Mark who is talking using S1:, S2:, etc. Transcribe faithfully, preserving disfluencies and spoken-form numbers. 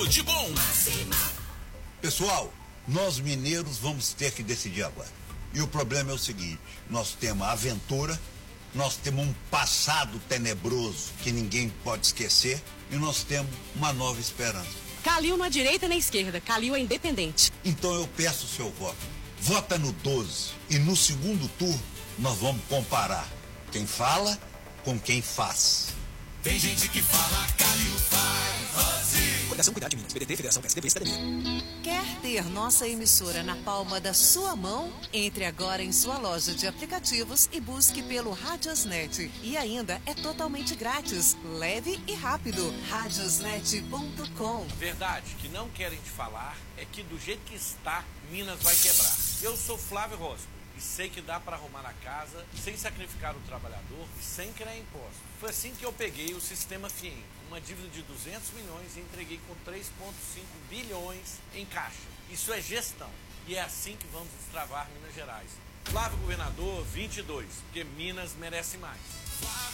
S1: De bom.
S2: Pessoal, nós mineiros vamos ter que decidir agora. E o problema é o seguinte, nós temos a aventura, nós temos um passado tenebroso que ninguém pode esquecer e nós temos uma nova esperança.
S3: Calil não é direita nem esquerda, Calil é independente.
S2: Então eu peço o seu voto. Vota no doze e no segundo turno nós vamos comparar quem fala com quem faz.
S1: Tem gente que fala, Calil faz, Rose.
S4: Coligação Cuidar de Minas, P D T, Federação P S D B, Cidadania.
S5: Quer ter nossa emissora na palma da sua mão? Entre agora em sua loja de aplicativos e busque pelo Radiosnet. E ainda é totalmente grátis, leve e rápido. radiosnet ponto com.
S6: Verdade que não querem te falar é que do jeito que está, Minas vai quebrar. Eu sou Flávio Rosco e sei que dá para arrumar a casa sem sacrificar o trabalhador e sem criar imposto. Foi assim que eu peguei o sistema FIEM, uma dívida de duzentos milhões e entreguei com três vírgula cinco bilhões em caixa. Isso é gestão e é assim que vamos destravar Minas Gerais. Flávio Governador vinte e dois, porque Minas merece mais.